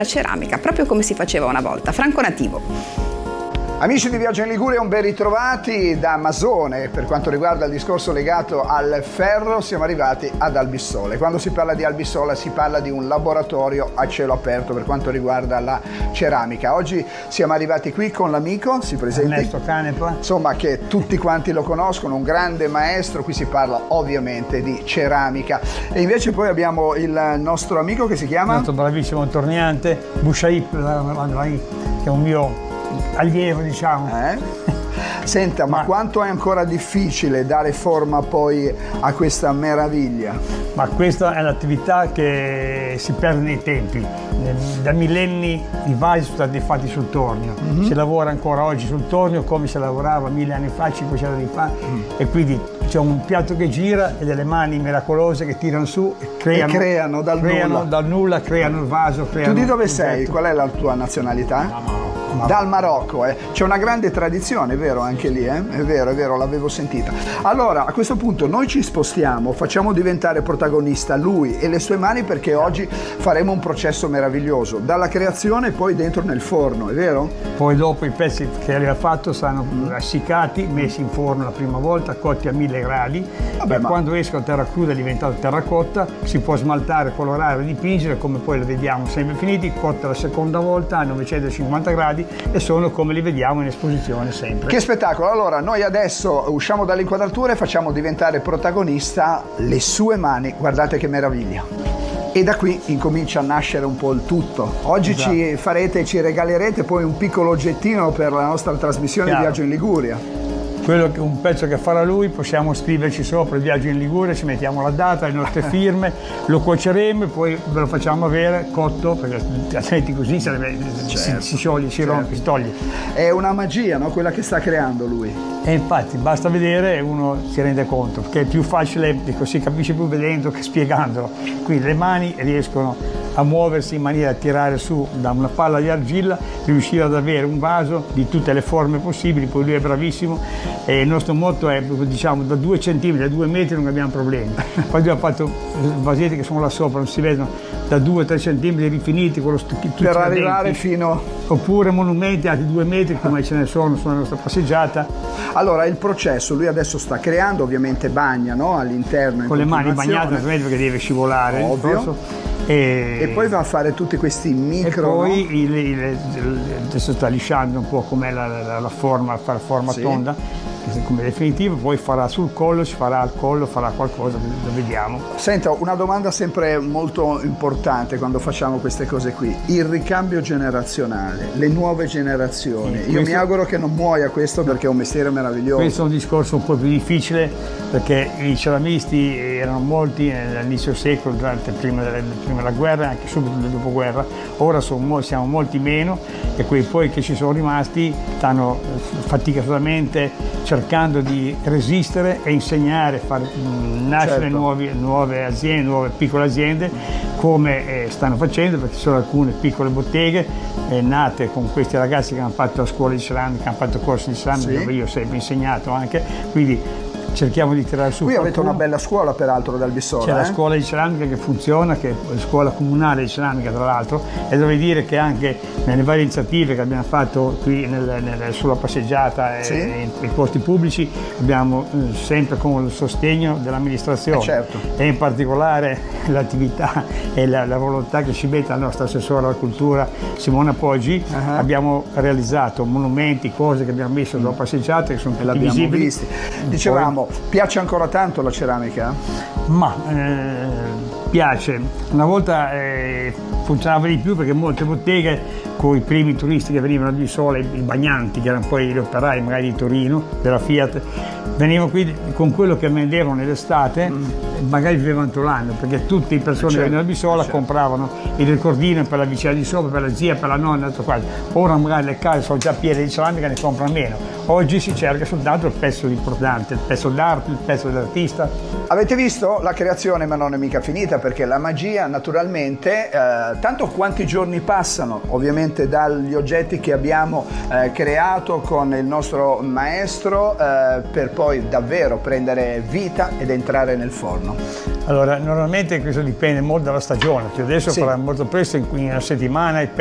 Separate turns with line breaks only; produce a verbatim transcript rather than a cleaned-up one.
La ceramica, proprio come si faceva una volta. Franco Nativo.
Amici di Viaggio in Liguria, un ben ritrovati da Masone. Per quanto riguarda il discorso legato al ferro, siamo arrivati ad Albissola. Quando si parla di Albissola si parla di un laboratorio a cielo aperto per quanto riguarda la ceramica. Oggi siamo arrivati qui con l'amico, si presenti?
Ernesto Canepa.
Insomma, che tutti quanti lo conoscono, un grande maestro. Qui si parla ovviamente di ceramica. E invece poi abbiamo il nostro amico che si chiama?
Il nostro bravissimo torniante, Bushaib, che è un mio allievo, diciamo.
Eh? Senta, ma, ma quanto è ancora difficile dare forma poi a questa meraviglia?
Ma questa è l'attività che si perde nei tempi. Da millenni i vasi sono stati fatti sul tornio. Mm-hmm. Si lavora ancora oggi sul tornio come si lavorava mille anni fa, cinquecento anni fa. Mm. E quindi c'è un piatto che gira e delle mani miracolose che tirano su e creano,
e creano dal
creano,
nulla.
dal nulla, creano il vaso. Creano
tu di dove sei? Qual è la tua nazionalità?
No,
Dal Marocco, eh. C'è una grande tradizione, è vero, anche lì, eh? È vero, è vero, l'avevo sentita. Allora, a questo punto noi ci spostiamo, facciamo diventare protagonista lui e le sue mani, perché oggi faremo un processo meraviglioso, dalla creazione e poi dentro nel forno, è vero?
Poi dopo i pezzi che aveva fatto saranno mm. essiccati, messi in forno la prima volta, cotti a mille gradi. Vabbè, e ma... quando escono a terra cruda è diventato terracotta, si può smaltare, colorare, dipingere, come poi lo vediamo sempre finiti, cotta la seconda volta a novecentocinquanta gradi, e sono come li vediamo in esposizione sempre.
Che spettacolo! Allora noi adesso usciamo dall'inquadratura e facciamo diventare protagonista le sue mani, guardate che meraviglia. E da qui incomincia a nascere un po' il tutto. Oggi esatto. ci farete, ci regalerete poi un piccolo oggettino per la nostra trasmissione Chiaro. di Viaggio in Liguria.
Quello che, un pezzo che farà lui, possiamo scriverci sopra il Viaggio in Liguria, ci mettiamo la data, le nostre firme, lo cuoceremo e poi ve lo facciamo avere cotto, perché altrimenti così sarebbe, certo, si, si scioglie, si certo. rompe, si toglie.
È una magia, no? Quella che sta creando lui.
E infatti basta vedere e uno si rende conto, perché è più facile, si capisce più vedendo che spiegandolo. Quindi le mani riescono a muoversi in maniera da tirare su da una palla di argilla, riuscire ad avere un vaso di tutte le forme possibili, poi lui è bravissimo e il nostro motto è, diciamo, da due centimetri a due metri non abbiamo problemi. Poi abbiamo fatto vasetti che sono là sopra, non si vedono, da due a tre centimetri rifiniti con lo stucchino
per arrivare fino...
oppure monumenti altri due metri come ce ne sono sulla nostra passeggiata.
Allora il processo, lui adesso sta creando, ovviamente bagna, no? All'interno
con le mani bagnate perché deve scivolare,
ovvio.
E,
e poi va a fare tutti questi micro.
E poi
no?
il, il, il, adesso sta lisciando un po' com'è la, la, la forma, fare forma sì. tonda, come definitivo, poi farà sul collo, ci farà al collo, farà qualcosa, lo vediamo.
Senta, una domanda sempre molto importante quando facciamo queste cose qui: il ricambio generazionale, le nuove generazioni. Sì, Io questo... mi auguro che non muoia questo, perché è un mestiere meraviglioso.
Questo è un discorso un po' più difficile, perché i ceramisti erano molti all'inizio secolo, durante prima della, prima della guerra, anche subito del dopoguerra. Ora sono, siamo molti meno, e quei poi che ci sono rimasti stanno faticosamente cercando di resistere e insegnare, far nascere certo. nuovi, nuove aziende, nuove piccole aziende, come eh, stanno facendo, perché ci sono alcune piccole botteghe eh, nate con questi ragazzi che hanno fatto scuole di ceramica, hanno fatto corsi di ceramica, sì. dove io ho sempre insegnato anche, quindi cerchiamo di tirare su.
Qui
qualcuno.
Avete una bella scuola peraltro dal Albissola.
C'è
eh?
la scuola di ceramica che funziona, che è la scuola comunale di ceramica tra l'altro, e devo dire che anche nelle varie iniziative che abbiamo fatto qui nel, nel, sulla passeggiata e sì. nei posti pubblici abbiamo eh, sempre con il sostegno dell'amministrazione
eh certo.
e in particolare l'attività e la, la volontà che ci mette la nostra assessora alla cultura Simona Poggi. Uh-huh. Abbiamo realizzato monumenti, cose che abbiamo messo sulla passeggiata che sono tutti visibili.
Visti. Dicevamo, Poi, piace ancora tanto la ceramica?
Ma eh, piace. Una volta eh, funzionava di più, perché molte botteghe con i primi turisti che venivano a Albissola, i bagnanti, che erano poi gli operai magari di Torino, della Fiat, venivano qui con quello che vendevano nell'estate, mm. magari vivevano tutto l'anno, perché tutte le persone che venivano a Albissola certo. compravano il ricordino per la vicina di sopra, per la zia, per la nonna, tutto quasi. Ora magari le case sono già piene di ceramica, ne comprano meno. Oggi si cerca soltanto il pezzo importante, il pezzo d'arte, il pezzo dell'artista.
Avete visto? La creazione ma non è mica finita, perché la magia naturalmente eh, tanto quanti giorni passano ovviamente dagli oggetti che abbiamo eh, creato con il nostro maestro eh, per poi davvero prendere vita ed entrare nel forno?
Allora, normalmente questo dipende molto dalla stagione, adesso
Sì.
farà molto presto, in una settimana